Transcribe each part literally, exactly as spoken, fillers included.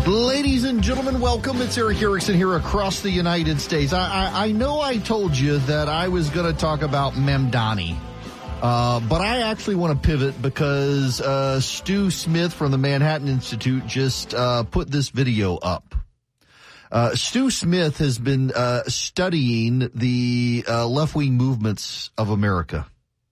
Ladies and gentlemen, welcome. It's Eric Erickson here across the United States. I, I, I know I told you that I was going to talk about Mamdani, uh, but I actually want to pivot because uh, Stu Smith from the Manhattan Institute just uh, put this video up. Uh, Stu Smith has been uh, studying the uh, left-wing movements of America.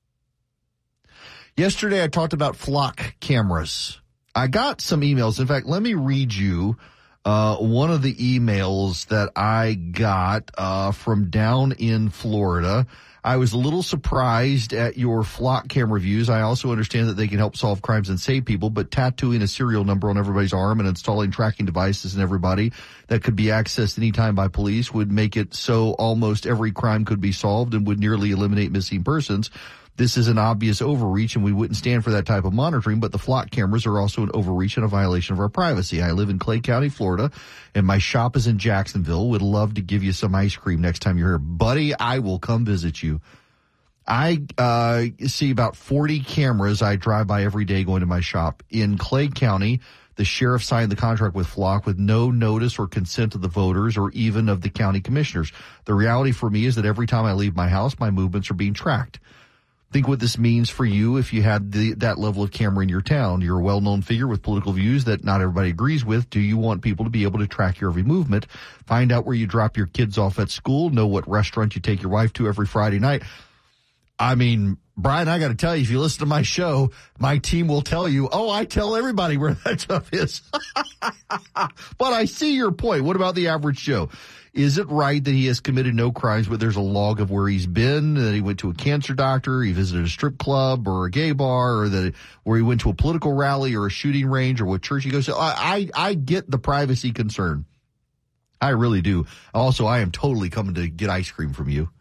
Yesterday, I talked about flock cameras. I got some emails. In fact, let me read you uh, one of the emails that I got uh, from down in Florida. I was a little surprised at your flock camera views. I also understand that they can help solve crimes and save people, but tattooing a serial number on everybody's arm and installing tracking devices in everybody that could be accessed anytime by police would make it so almost every crime could be solved and would nearly eliminate missing persons. This is an obvious overreach, and we wouldn't stand for that type of monitoring, but the flock cameras are also an overreach and a violation of our privacy. I live in Clay County, Florida, and my shop is in Jacksonville. Would love to give you some ice cream next time you're here. Buddy, I will come visit you. I uh see about forty cameras I drive by every day going to my shop. In Clay County, the sheriff signed the contract with Flock with no notice or consent of the voters or even of the county commissioners. The reality for me is that every time I leave my house, my movements are being tracked. Think what this means for you if you had the, that level of camera in your town. You're a well-known figure with political views that not everybody agrees with. Do you want people to be able to track your every movement, find out where you drop your kids off at school, know what restaurant you take your wife to every Friday night? I mean, Brian, I got to tell you, if you listen to my show, my team will tell you, oh, I tell everybody where that stuff is. But I see your point. What about the average Joe? Is it right that he has committed no crimes, but there's a log of where he's been, that he went to a cancer doctor, he visited a strip club or a gay bar, or that where he went to a political rally or a shooting range or what church he goes to? I, I, I get the privacy concern. I really do. Also, I am totally coming to get ice cream from you.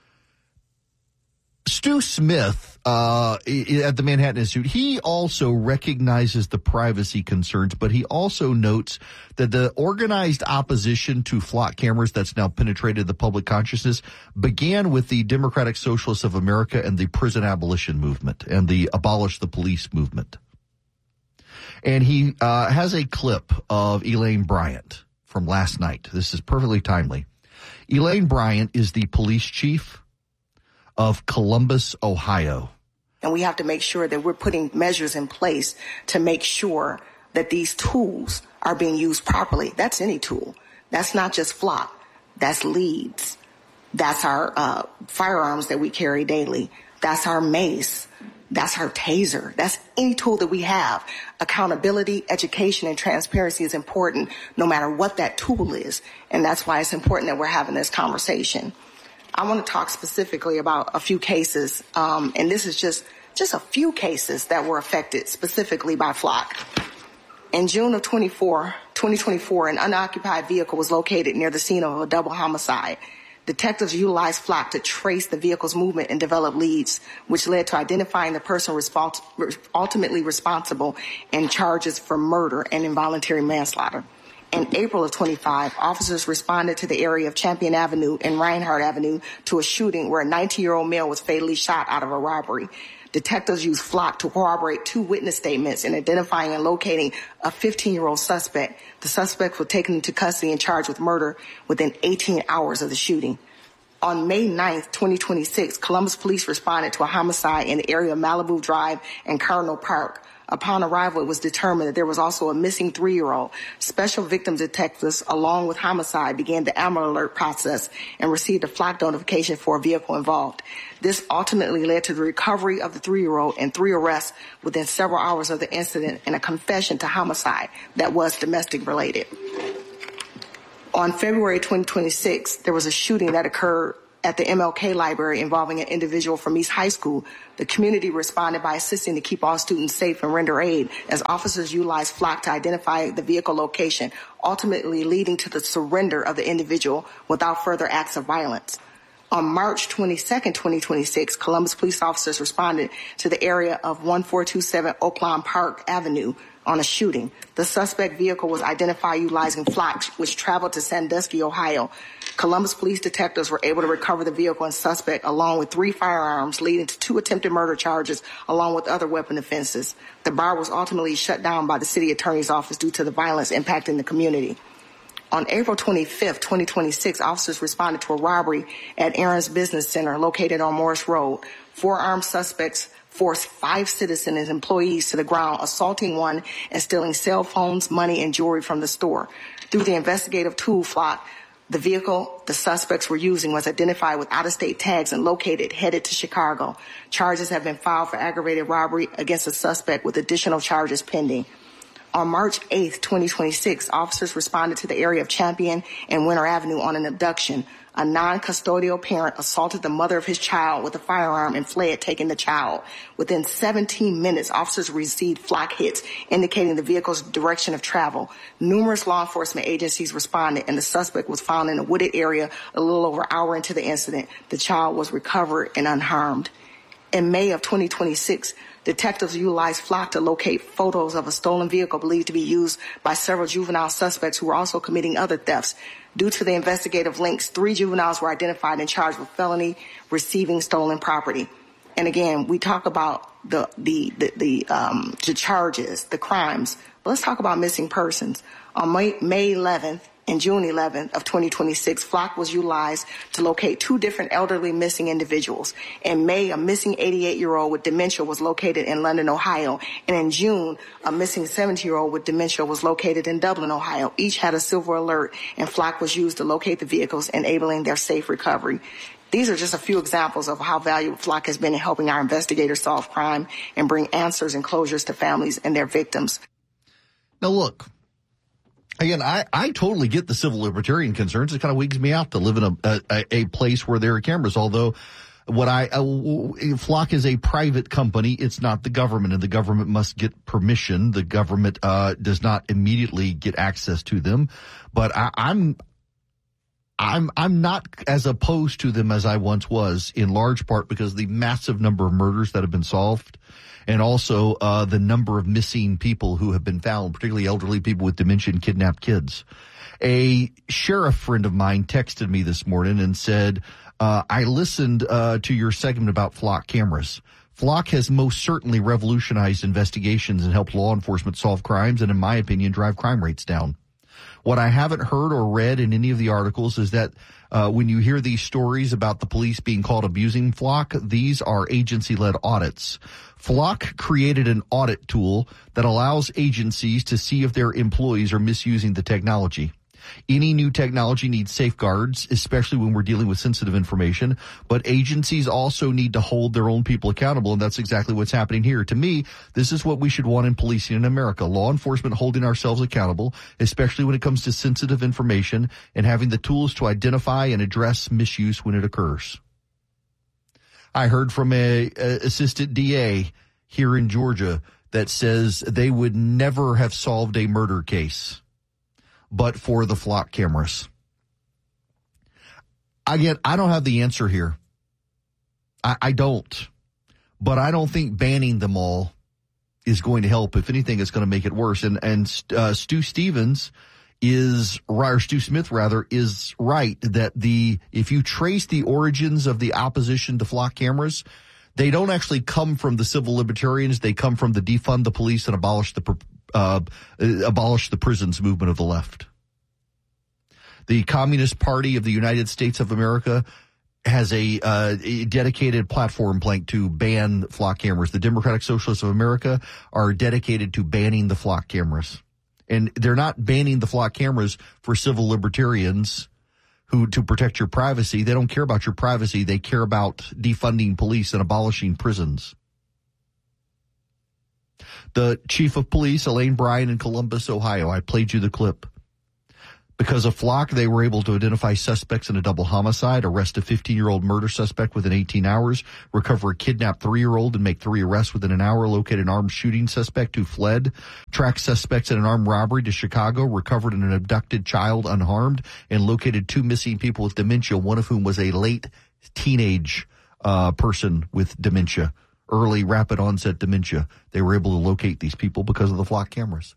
Stu Smith uh, at the Manhattan Institute, he also recognizes the privacy concerns, but he also notes that the organized opposition to flock cameras that's now penetrated the public consciousness began with the Democratic Socialists of America and the prison abolition movement and the abolish the police movement. And he uh, has a clip of Elaine Bryant from last night. This is perfectly timely. Elaine Bryant is the police chief of Columbus, Ohio. And we have to make sure that we're putting measures in place to make sure that these tools are being used properly. That's any tool. That's not just flock. That's leads. That's our uh, firearms that we carry daily. That's our mace. That's our taser. That's any tool that we have. Accountability, education, and transparency is important no matter what that tool is. And that's why it's important that we're having this conversation. I want to talk specifically about a few cases, um, and this is just, just a few cases that were affected specifically by flock. In June of twenty twenty-four, an unoccupied vehicle was located near the scene of a double homicide. Detectives utilized flock to trace the vehicle's movement and develop leads, which led to identifying the person respons- ultimately responsible and charges for murder and involuntary manslaughter. In April of twenty-five, officers responded to the area of Champion Avenue and Reinhardt Avenue to a shooting where a nineteen-year-old male was fatally shot out of a robbery. Detectives used flock to corroborate two witness statements in identifying and locating a fifteen-year-old suspect. The suspects were taken into custody and charged with murder within eighteen hours of the shooting. On May ninth, twenty twenty-six, Columbus police responded to a homicide in the area of Malibu Drive and Cardinal Park. Upon arrival, it was determined that there was also a missing three-year-old. Special victim detectives, along with homicide, began the Amber Alert process and received a flock notification for a vehicle involved. This ultimately led to the recovery of the three-year-old and three arrests within several hours of the incident and a confession to homicide that was domestic-related. On February twenty twenty-six, there was a shooting that occurred at the M L K library involving an individual from East High School. The community responded by assisting to keep all students safe and render aid as officers utilized flock to identify the vehicle location, ultimately leading to the surrender of the individual without further acts of violence. On March twenty-second, twenty twenty-six, Columbus police officers responded to the area of one four two seven Oaklawn Park Avenue on a shooting. The suspect vehicle was identified utilizing Flock, which traveled to Sandusky, Ohio. Columbus police detectives were able to recover the vehicle and suspect along with three firearms, leading to two attempted murder charges along with other weapon offenses. The bar was ultimately shut down by the city attorney's office due to the violence impacting the community. On April twenty-fifth, twenty twenty-six, officers responded to a robbery at Aaron's Business Center located on Morris Road. Four armed suspects forced five citizens and employees to the ground, assaulting one and stealing cell phones, money, and jewelry from the store. Through the investigative tool Flock, the vehicle the suspects were using was identified with out-of-state tags and located, headed to Chicago. Charges have been filed for aggravated robbery against the suspect with additional charges pending. On March eighth, twenty twenty-six, officers responded to the area of Champion and Winter Avenue on an abduction. A non-custodial parent assaulted the mother of his child with a firearm and fled, taking the child. Within seventeen minutes, officers received Flock hits, indicating the vehicle's direction of travel. Numerous law enforcement agencies responded, and the suspect was found in a wooded area a little over an hour into the incident. The child was recovered and unharmed. In May of twenty twenty-six, detectives utilized Flock to locate photos of a stolen vehicle believed to be used by several juvenile suspects who were also committing other thefts. Due to the investigative links, three juveniles were identified and charged with felony receiving stolen property. And again, we talk about the the the, the, um, the charges, the crimes. But let's talk about missing persons. On May, May eleventh and June eleventh of twenty twenty-six, Flock was utilized to locate two different elderly missing individuals. In May, a missing eighty-eight-year-old with dementia was located in London, Ohio. And in June, a missing seventy-year-old with dementia was located in Dublin, Ohio. Each had a silver alert, and Flock was used to locate the vehicles, enabling their safe recovery. These are just a few examples of how valuable Flock has been in helping our investigators solve crime and bring answers and closures to families and their victims. Now, look. Again, I, I totally get the civil libertarian concerns. It kind of wigs me out to live in a, a, a place where there are cameras. Although what I, uh, Flock is a private company. It's not the government, and the government must get permission. The government, uh, does not immediately get access to them. But I, I'm, I'm, I'm not as opposed to them as I once was, in large part because of the massive number of murders that have been solved. And also uh the number of missing people who have been found, particularly elderly people with dementia and kidnapped kids. A sheriff friend of mine texted me this morning and said, uh I listened uh to your segment about Flock cameras. Flock has most certainly revolutionized investigations and helped law enforcement solve crimes and, in my opinion, drive crime rates down. What I haven't heard or read in any of the articles is that uh when you hear these stories about the police being caught abusing Flock, these are agency-led audits. Flock created an audit tool that allows agencies to see if their employees are misusing the technology. Any new technology needs safeguards, especially when we're dealing with sensitive information, but agencies also need to hold their own people accountable, and that's exactly what's happening here. To me, this is what we should want in policing in America. Law enforcement holding ourselves accountable, especially when it comes to sensitive information, and having the tools to identify and address misuse when it occurs. I heard from a, a assistant D A here in Georgia that says they would never have solved a murder case but for the Flock cameras. Again, I don't have the answer here. I, I don't. But I don't think banning them all is going to help. If anything, it's going to make it worse. And, and uh, Stu Stevens is, or Stu Smith rather, is right that the, if you trace the origins of the opposition to Flock cameras, they don't actually come from the civil libertarians. They come from the defund the police and abolish the, uh, abolish the prisons movement of the left. The Communist Party of the United States of America has a, uh, a dedicated platform plank to ban Flock cameras. The Democratic Socialists of America are dedicated to banning the Flock cameras. And they're not banning the Flock cameras for civil libertarians who, to protect your privacy. They don't care about your privacy. They care about defunding police and abolishing prisons. The chief of police, Elaine Bryan in Columbus, Ohio, I played you the clip. Because of Flock, they were able to identify suspects in a double homicide, arrest a fifteen-year-old murder suspect within eighteen hours, recover a kidnapped three-year-old and make three arrests within an hour, locate an armed shooting suspect who fled, track suspects in an armed robbery to Chicago, recovered an abducted child unharmed, and located two missing people with dementia, one of whom was a late teenage uh person with dementia, early rapid onset dementia. They were able to locate these people because of the flock cameras.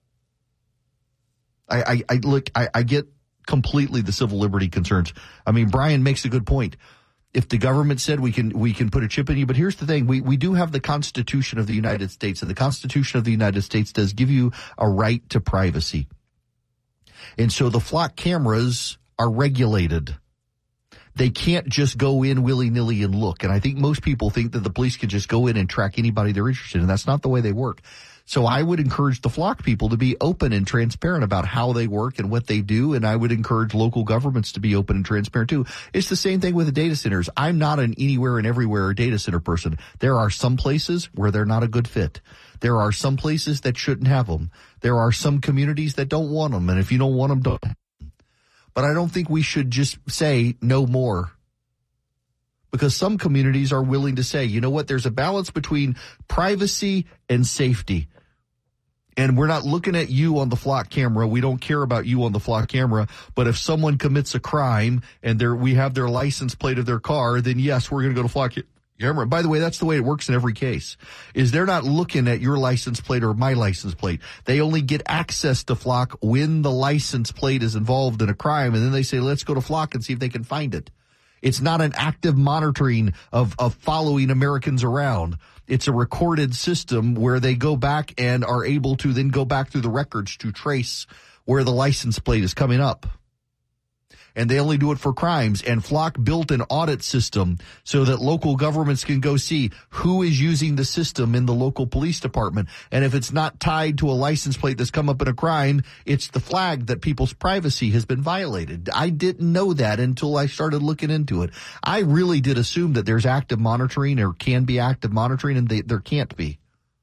I, I, I look, I, I get completely the civil liberty concerns. I mean, Brian makes a good point. If the government said we can we can put a chip in you, but here's the thing, we, we do have the Constitution of the United States, and the Constitution of the United States does give you a right to privacy. And so the flock cameras are regulated. They can't just go in willy-nilly and look. And I think most people think that the police can just go in and track anybody they're interested in. That's not the way they work. So I would encourage the flock people to be open and transparent about how they work and what they do. And I would encourage local governments to be open and transparent too. It's the same thing with the data centers. I'm not an anywhere and everywhere data center person. There are some places where they're not a good fit. There are some places that shouldn't have them. There are some communities that don't want them. And if you don't want them, don't. But I don't think we should just say no more. Because some communities are willing to say, you know what, there's a balance between privacy and safety. And we're not looking at you on the flock camera. We don't care about you on the flock camera. But if someone commits a crime and they're, we have their license plate of their car, then yes, we're going to go to flock camera. By the way, that's the way it works in every case, is they're not looking at your license plate or my license plate. They only get access to flock when the license plate is involved in a crime. And then they say, let's go to flock and see if they can find it. It's not an active monitoring of, of following Americans around. It's a recorded system where they go back and are able to then go back through the records to trace where the license plate is coming up. And they only do it for crimes. And Flock built an audit system so that local governments can go see who is using the system in the local police department. And if it's not tied to a license plate that's come up in a crime, it's the flag that people's privacy has been violated. I didn't know that until I started looking into it. I really did assume that there's active monitoring or can be active monitoring, and they, there can't be.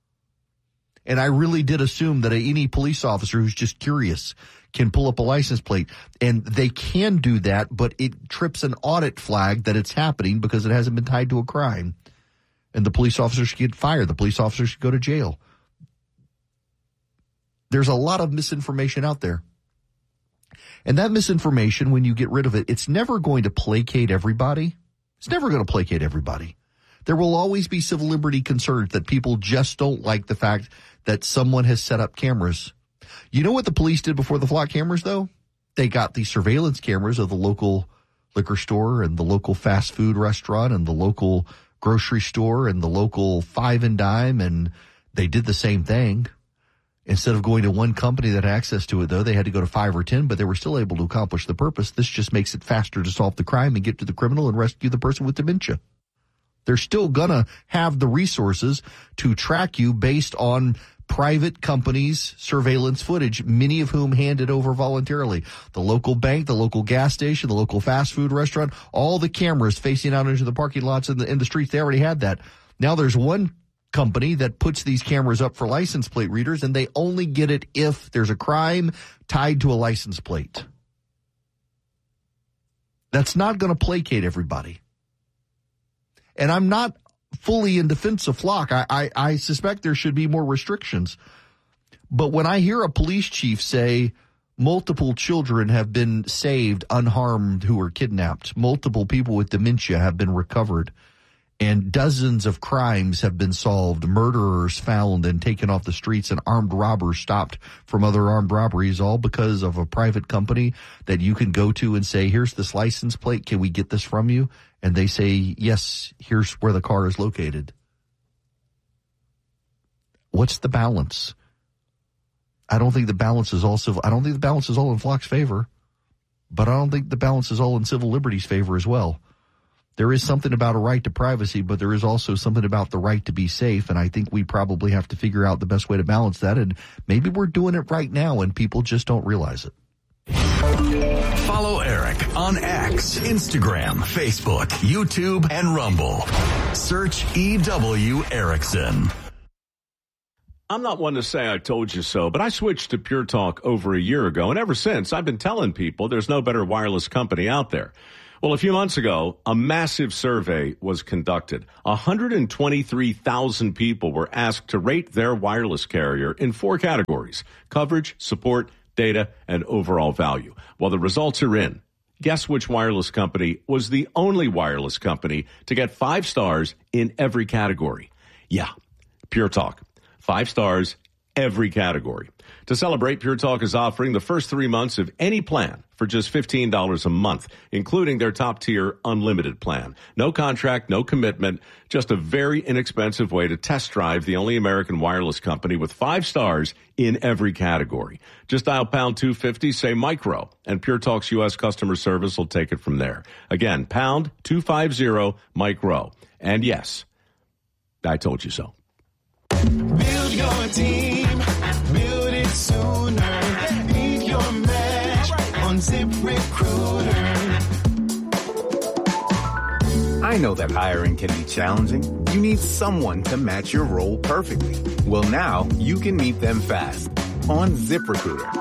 And I really did assume that any police officer who's just curious can pull up a license plate, and they can do that, but it trips an audit flag that it's happening because it hasn't been tied to a crime. And the police officer should get fired. The police officer should go to jail. There's a lot of misinformation out there. And that misinformation, when you get rid of it, it's never going to placate everybody. It's never going to placate everybody. There will always be civil liberty concerns that people just don't like the fact that someone has set up cameras. You know what the police did before the flock cameras, though? They got the surveillance cameras of the local liquor store and the local fast food restaurant and the local grocery store and the local five and dime, and they did the same thing. Instead of going to one company that had access to it, though, they had to go to five or ten, but they were still able to accomplish the purpose. This just makes it faster to solve the crime and get to the criminal and rescue the person with dementia. They're still going to have the resources to track you based on private companies' surveillance footage, many of whom handed over voluntarily. The local bank, the local gas station, the local fast food restaurant, all the cameras facing out into the parking lots and the, in the streets, they already had that. Now there's one company that puts these cameras up for license plate readers, and they only get it if there's a crime tied to a license plate. That's not going to placate everybody. And I'm not fully in defense of Flock. I, I, I suspect there should be more restrictions. But when I hear a police chief say multiple children have been saved unharmed who were kidnapped, multiple people with dementia have been recovered, and dozens of crimes have been solved, murderers found and taken off the streets, and armed robbers stopped from other armed robberies, all because of a private company that you can go to and say, here's this license plate, can we get this from you? And they say, yes, here's where the car is located. What's the balance? I don't think the balance is all civil. I don't think the balance is all in Flock's favor, but I don't think the balance is all in civil liberties' favor as well. There is something about a right to privacy, but there is also something about the right to be safe, and I think we probably have to figure out the best way to balance that, and maybe we're doing it right now, and people just don't realize it. Follow Eric on X, Instagram, Facebook, YouTube, and Rumble. Search E W Erickson. I'm not one to say I told you so, but I switched to Pure Talk over a year ago, and ever since, I've been telling people there's no better wireless company out there. Well, a few months ago, a massive survey was conducted. one hundred twenty-three thousand people were asked to rate their wireless carrier in four categories: coverage, support, data, and overall value. Well, the results are in. Guess which wireless company was the only wireless company to get five stars in every category? Yeah, Pure Talk. Five stars, every category. To celebrate, Pure Talk is offering the first three months of any plan for just fifteen dollars a month, including their top-tier unlimited plan. No contract, no commitment, just a very inexpensive way to test drive the only American wireless company with five stars in every category. Just dial pound two fifty, say micro, and Pure Talk's U S customer service will take it from there. Again, pound two fifty, micro. And yes, I told you so. Build your team, build it sooner. Beat your match on ZipRecruiter. I know that hiring can be challenging. You need someone to match your role perfectly. Well, now you can meet them fast on ZipRecruiter.